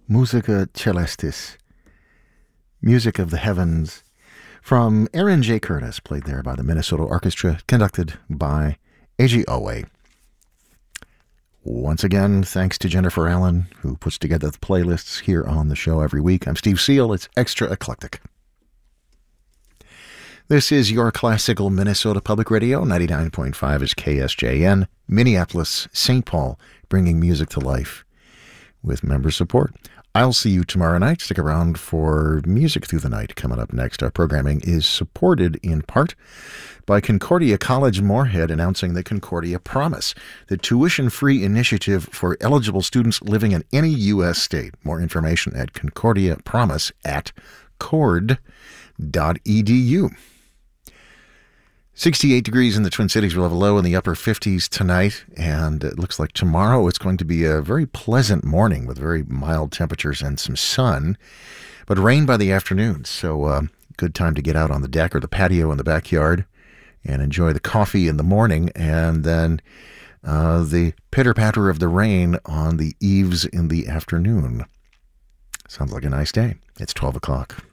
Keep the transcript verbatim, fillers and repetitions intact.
Musica Celestis, music of the heavens, from Aaron J. Curtis, played there by the Minnesota Orchestra, conducted by Eiji Owe. Once again, thanks to Jennifer Allen, who puts together the playlists here on the show every week. I'm Steve Seal. It's Extra Eclectic. This is your classical Minnesota Public Radio. ninety-nine point five is K S J N, Minneapolis, Saint Paul, bringing music to life with member support. I'll see you tomorrow night. Stick around for Music Through the Night coming up next. Our programming is supported in part by Concordia College Moorhead, announcing the Concordia Promise, the tuition-free initiative for eligible students living in any U S state. More information at Concordia Promise at cord dot e d u. sixty-eight degrees in the Twin Cities. We'll have a low in the upper fifties tonight, and it looks like tomorrow it's going to be a very pleasant morning with very mild temperatures and some sun, but rain by the afternoon. So uh, good time to get out on the deck or the patio in the backyard and enjoy the coffee in the morning, and then uh, the pitter-patter of the rain on the eaves in the afternoon. Sounds like a nice day. It's twelve o'clock.